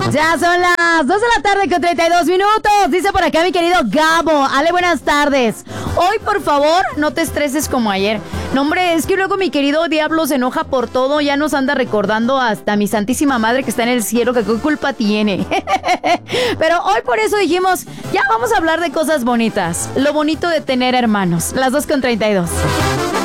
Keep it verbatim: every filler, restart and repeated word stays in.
Ya son las dos de la tarde con treinta y dos minutos. Dice por acá mi querido Gabo. Ale, buenas tardes. Hoy, por favor, no te estreses como ayer. No, hombre, es que luego mi querido Diablo se enoja por todo. Ya nos anda recordando hasta mi santísima madre que está en el cielo, que qué culpa tiene. Pero hoy por eso dijimos, ya vamos a hablar de cosas bonitas. Lo bonito de tener hermanos. Las dos con treinta y dos.